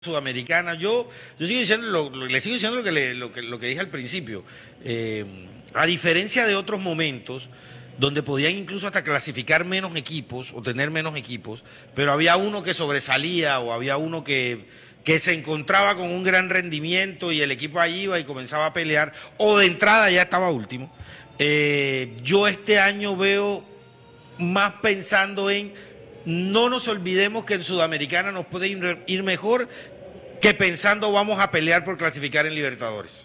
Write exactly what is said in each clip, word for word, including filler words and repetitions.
Sudamericana. Yo, yo sigo diciendo, lo, lo- le sigo diciendo lo que, le- lo que, lo que dije al principio. Eh, a diferencia de otros momentos donde podían incluso hasta clasificar menos equipos o tener menos equipos, pero había uno que sobresalía o había uno que, que se encontraba con un gran rendimiento y el equipo ahí iba y comenzaba a pelear, o de entrada ya estaba último. Eh, yo este año veo más pensando en no nos olvidemos que en Sudamericana nos puede ir, ir mejor que pensando vamos a pelear por clasificar en Libertadores.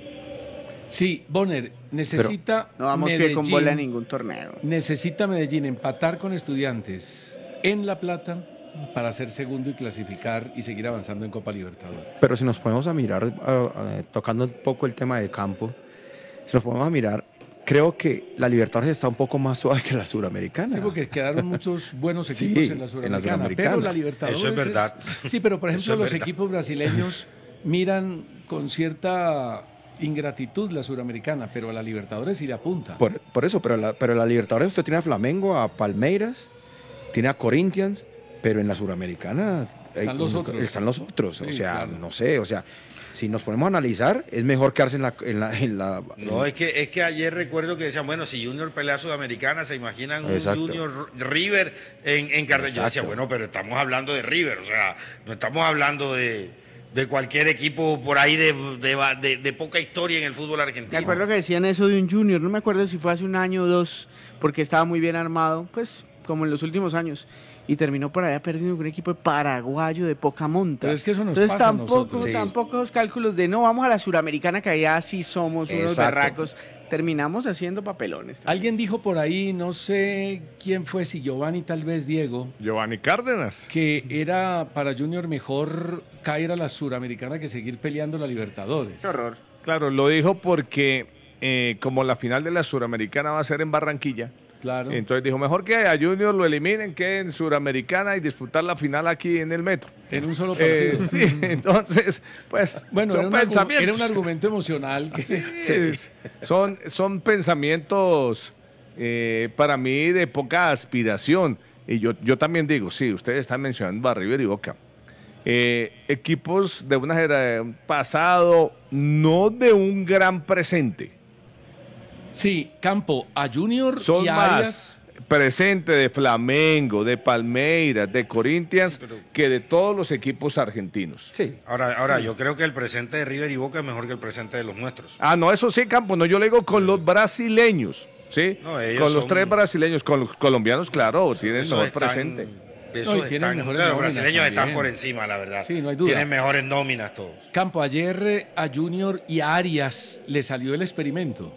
Sí, Bonner, necesita No vamos que ir con bola en ningún torneo. necesita Medellín empatar con Estudiantes en La Plata para ser segundo y clasificar y seguir avanzando en Copa Libertadores. Pero si nos ponemos a mirar, uh, uh, tocando un poco el tema de campo, si nos ponemos a mirar, creo que la Libertadores está un poco más suave que la Suramericana. Sí, porque quedaron muchos buenos Sí, equipos en la en la Suramericana, Suramericana. pero la Libertadores... Eso es verdad. Sí, pero por ejemplo Eso es los verdad. equipos brasileños miran con cierta ingratitud la Suramericana, pero a la Libertadores sí le apunta. Por, por eso, pero la, pero la Libertadores usted tiene a Flamengo, a Palmeiras, tiene a Corinthians, pero en la Suramericana Están hay- los otros. Están los otros. Sí, o sea, claro. no sé, o sea, si nos ponemos a analizar, es mejor quedarse en la... En la, en la No, en- es que, es que ayer recuerdo que decían, bueno, si Junior pelea Sudamericana, se imaginan un Exacto. Junior River en, en Cartagena. Yo decía, Exacto. bueno, pero estamos hablando de River, o sea, no estamos hablando de, de cualquier equipo por ahí de, de, de- de poca historia en el fútbol Me argentino. acuerdo que decían eso de un Junior, no me acuerdo si fue hace un año o dos, porque estaba muy bien armado, pues como en los últimos años, y terminó por allá perdiendo con un equipo de paraguayo de poca monta. Pero es que eso nos Entonces pasa a tampoco, nosotros. Sí. tampoco los cálculos de no, vamos a la Suramericana, que allá sí somos unos Exacto. berracos, terminamos haciendo papelones. Alguien dijo por ahí, no sé quién fue, si Giovanni tal vez Diego, Giovanni Cárdenas. que era para Junior mejor caer a la Suramericana que seguir peleando la Libertadores. Qué horror. Claro, lo dijo porque eh, como la final de la Suramericana va a ser en Barranquilla, Claro. entonces dijo, mejor que a Junior lo eliminen que en Suramericana y disputar la final aquí en el Metro. En un solo Eh, partido. sí, entonces, pues Bueno, son era un, argu- pensamientos. era un argumento emocional. Que Sí, Son, son pensamientos eh, para mí de poca aspiración. Y yo, yo también digo, sí, ustedes están mencionando a River y Boca. Eh, equipos de una genera- un pasado, no de un gran presente. Sí, Campo, a Junior Son y a más Arias. presente de Flamengo, de Palmeiras, de Corinthians, que de todos los equipos argentinos. Sí. Ahora, ahora yo creo que el presente de River y Boca es mejor que el presente de los nuestros. Ah, no, eso sí, Campo, no, yo le digo con los brasileños, ¿sí? No, ellos con los son- tres brasileños, con los colombianos, claro, tienen Esos mejor están- presente. esos No, y tienen están- mejores los nóminas brasileños están también. por encima, la verdad. Sí, no hay duda. Tienen mejores nóminas todos. Campo, ayer eh, a Junior y a Arias le salió el experimento.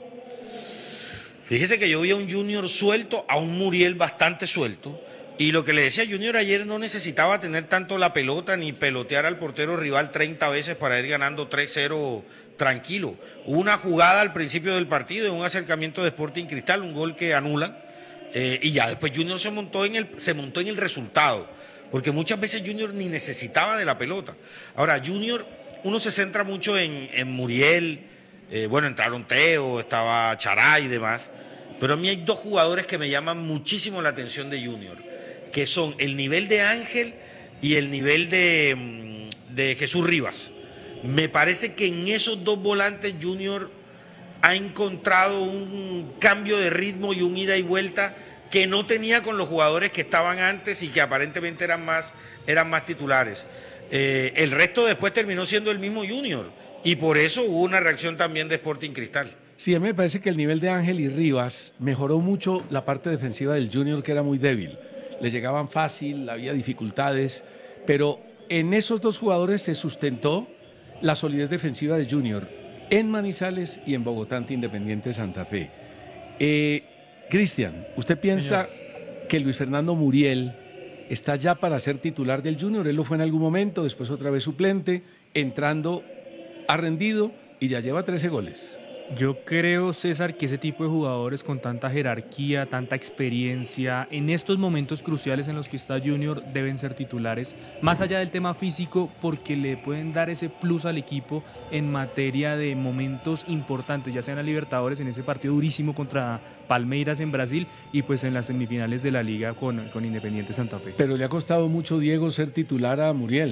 Fíjese que yo vi a un Junior suelto, a un Muriel bastante suelto. Y lo que le decía Junior ayer, no necesitaba tener tanto la pelota ni pelotear al portero rival treinta veces para ir ganando tres cero tranquilo. Hubo una jugada al principio del partido, en un acercamiento de Sporting Cristal, un gol que anulan. eh, y ya después Junior se montó, en el, se montó en el resultado. Porque muchas veces Junior ni necesitaba de la pelota. Ahora, Junior, uno se centra mucho en, en Muriel. eh, bueno, entraron Teo, estaba Charay y demás. Pero a mí hay dos jugadores que me llaman muchísimo la atención de Junior, que son el nivel de Ángel y el nivel de, mm, de Jesús Rivas. Me parece que en esos dos volantes Junior ha encontrado un cambio de ritmo y un ida y vuelta que no tenía con los jugadores que estaban antes y que aparentemente eran más, eran más titulares. Eh, el resto después terminó siendo el mismo Junior y por eso hubo una reacción también de Sporting Cristal. Sí, a mí me parece que el nivel de Ángel y Rivas mejoró mucho la parte defensiva del Junior, que era muy débil. Le llegaban fácil, había dificultades, pero en esos dos jugadores se sustentó la solidez defensiva de Junior en Manizales y en Bogotá ante Independiente Santa Fe. Eh, Cristian, ¿usted piensa que Luis Fernando Muriel está ya para ser titular del Junior? Él lo fue en algún momento, después otra vez suplente, entrando, ha rendido y ya lleva trece goles. Yo creo, César, que ese tipo de jugadores con tanta jerarquía, tanta experiencia, en estos momentos cruciales en los que está Junior, deben ser titulares, más allá del tema físico, porque le pueden dar ese plus al equipo en materia de momentos importantes, ya sean a Libertadores, en ese partido durísimo contra Palmeiras en Brasil, y pues en las semifinales de la Liga con, con Independiente Santa Fe. Pero le ha costado mucho, Diego, ser titular a Muriel, ¿no?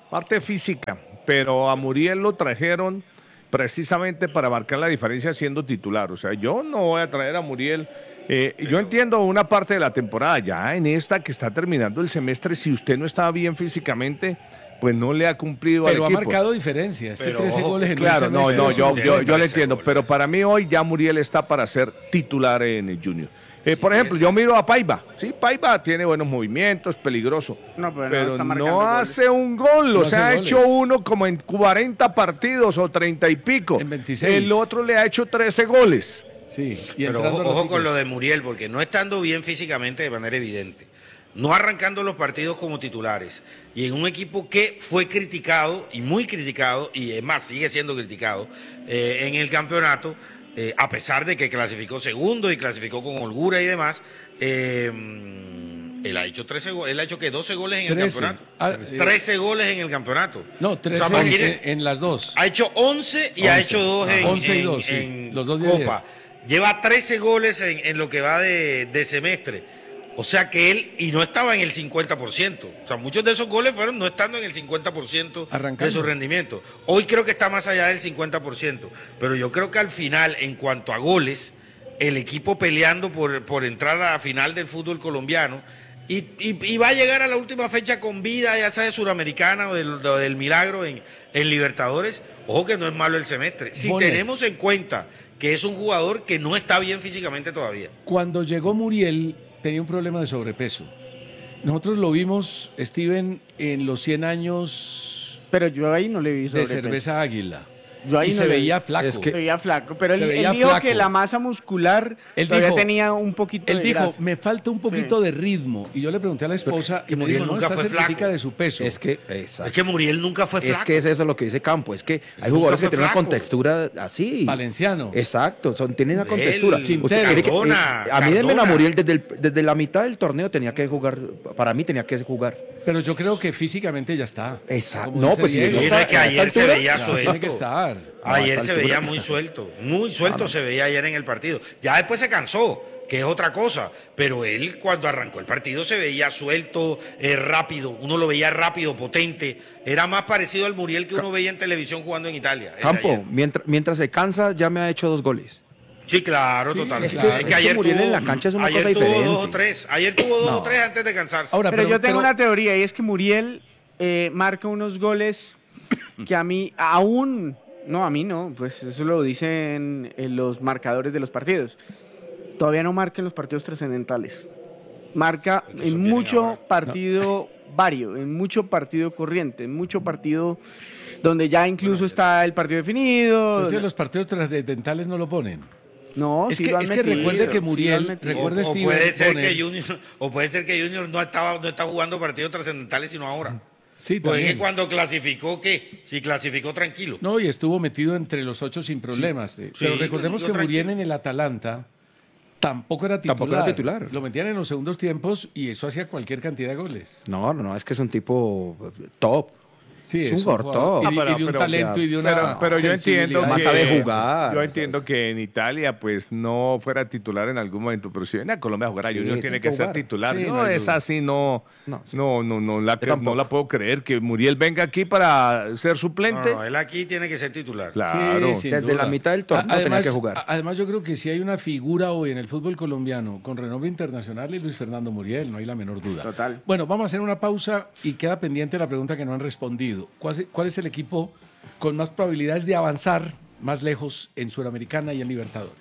parte física, pero a Muriel lo trajeron precisamente para marcar la diferencia siendo titular. O sea, yo no voy a traer a Muriel. Eh, yo entiendo una parte de la temporada, ya en esta que está terminando el semestre, si usted no está bien físicamente, pues no le ha cumplido Pero al ha equipo. marcado diferencia. Este Pero, trece ojo, goles en Claro, un no, semestre no, es yo, un- yo, yo le trece entiendo, goles. pero para mí hoy ya Muriel está para ser titular en el Junior. Eh, por ejemplo, sí. yo miro a Paiva. Sí, Paiva tiene buenos movimientos, peligroso. No, pero no pero está no, marcando goles. hace un gol. No o sea, ha hace hecho goles. uno como en cuarenta partidos o treinta y pico. En veintiséis. El otro le ha hecho trece goles. Sí, y Pero entrando ojo, ojo con ratitos. lo de Muriel, porque no estando bien físicamente de manera evidente, no arrancando los partidos como titulares, y en un equipo que fue criticado, y muy criticado, y es más, sigue siendo criticado, eh, en el campeonato, eh, a pesar de que clasificó segundo y clasificó con holgura y demás, eh, él ha hecho trece goles, él ha hecho que doce goles en el trece. campeonato. Ah, sí. trece goles en el campeonato. No, trece O sea, en, imagínense, en- en las dos. ha hecho once y ha once. hecho dos en, once y en- dos, sí. en Los dos de Copa. Lleva trece goles en, en lo que va de, de semestre. O sea que él, y no estaba en el cincuenta por ciento. O sea, muchos de esos goles fueron no estando en el cincuenta por ciento Arrancando. de su rendimiento. Hoy creo que está más allá del cincuenta por ciento. Pero yo creo que al final, en cuanto a goles, el equipo peleando por, por entrar a la final del fútbol colombiano, y, y- y va a llegar a la última fecha con vida, ya sea de Suramericana o del, o del Milagro en, en Libertadores. Ojo que no es malo el semestre. Si Bonet. tenemos en cuenta que es un jugador que no está bien físicamente todavía. Cuando llegó Muriel tenía un problema de sobrepeso. Nosotros lo vimos, Steven, en los cien años Pero yo ahí no le vi de sobrepeso. cerveza Águila. Yo ahí y no se le vi. veía flaco. Es que- Se veía flaco, pero él, Se él veía dijo flaco. que la masa muscular Él todavía dijo- tenía un poquito Él de dijo, grasa. me falta un poquito de ritmo. Y yo le pregunté a la esposa que y me Muriel dijo, no, nunca está fue certifica flaco. de su peso. Es que, exacto. Es que Muriel nunca fue flaco. Es que es eso lo que dice Campo, es que hay Nunca jugadores que fue tienen una flaco. contextura así. Valenciano. Exacto, son, tienen una Él, contextura. Quintero. Usted quiere que- Cardona, eh, a mí denme a Cardona. Muriel desde, el- desde la mitad del torneo tenía que jugar, para mí tenía que jugar. Pero yo creo que físicamente ya está. Exacto. Como No, dice pues si Diego, Sí, está- no, es que a ayer esta se altura, veía ya, suelto. tiene que estar. Ayer a esta se veía altura. muy suelto, muy suelto se veía ayer en el partido. Ya después se cansó, que es otra cosa, pero él cuando arrancó el partido se veía suelto, eh, rápido, uno lo veía rápido, potente, era más parecido al Muriel que uno veía en televisión jugando en Italia. el de Campo, ayer. mientras, mientras se cansa ya me ha hecho dos goles. Sí, claro, Sí, totalmente. es que- Es que es que ayer Muriel tuvo, en la cancha es una ayer cosa tuvo diferente. dos o tres, ayer tuvo dos o tres antes de cansarse. Ahora, pero, yo tengo pero- una teoría y es que Muriel eh, marca unos goles que a mí aún, no, a mí no, pues eso lo dicen en los marcadores de los partidos. Todavía no marca en los partidos trascendentales. Marca Porque eso en viene mucho ahora. partido vario, en mucho partido corriente, en mucho partido donde ya incluso está el partido definido. Es que los partidos trascendentales no lo ponen. No, Es sí que- lo han es que metido, recuerde que sí lo han Muriel- metido. recuerde- o, o Steven puede ser Bonner. que Junior, o puede ser que Junior no estaba, no está jugando partidos trascendentales sino ahora. Sí, Pues es también. que cuando clasificó, ¿qué? Si clasificó tranquilo. No, y estuvo metido entre los ocho sin problemas. Pero Sí, recordemos pues, que yo Muriel tranquilo. en el Atalanta tampoco era titular. Tampoco era titular. Lo metían en los segundos tiempos y eso hacía cualquier cantidad de goles. No, no, no, es que es un tipo top. Sí, Es un jugador- gordo. Y, Ah, y pero- de un pero, talento o sea, y de una Pero, pero yo entiendo sensibilidad. Más que, sabe jugar, Yo ¿sabes? entiendo que en Italia pues no fuera titular en algún momento, pero si viene a Colombia a jugar a Sí, Junior tiene tiene que que ser jugar. titular. Sí, no, no hay es duda. así, no, No, sí. no, no, no, la, Yo tampoco. no la puedo creer que Muriel venga aquí para ser No, suplente. no, él aquí tiene que ser titular. Claro. Sí, sin Desde duda. la mitad del torneo A- tenía que jugar. a- Además, yo creo que si hay una figura hoy en el fútbol colombiano con renombre internacional es Luis Fernando Muriel, no hay la menor duda. Total. Bueno, vamos a hacer una pausa y queda pendiente la pregunta que no han respondido. ¿Cuál es, cuál es el equipo con más probabilidades de avanzar más lejos en Suramericana y en Libertadores?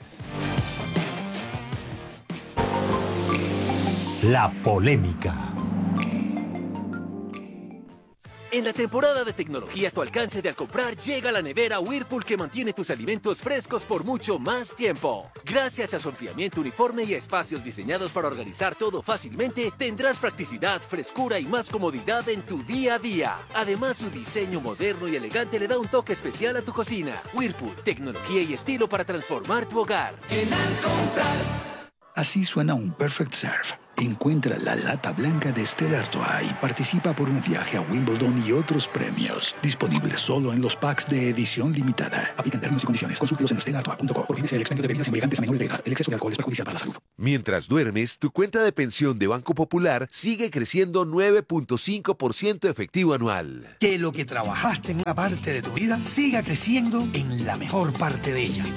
La polémica. En la temporada de tecnología a tu alcance de al comprar llega la nevera Whirlpool que mantiene tus alimentos frescos por mucho más tiempo. Gracias a su enfriamiento uniforme y a espacios diseñados para organizar todo fácilmente, tendrás practicidad, frescura y más comodidad en tu día a día. Además, su diseño moderno y elegante le da un toque especial a tu cocina. Whirlpool, tecnología y estilo para transformar tu hogar. Así suena un Perfect Serve. Encuentra la lata blanca de Stella Artois y participa por un viaje a Wimbledon y otros premios. Disponible solo en los packs de edición limitada. Aplican términos y condiciones. Consúltelos en stella artois punto com. Prohíbese el expendio de bebidas embriagantes a menores de edad. El exceso de alcohol es perjudicial para la salud. Mientras duermes, tu cuenta de pensión de Banco Popular sigue creciendo nueve punto cinco por ciento efectivo anual. Que lo que trabajaste en una parte de tu vida siga creciendo en la mejor parte de ella.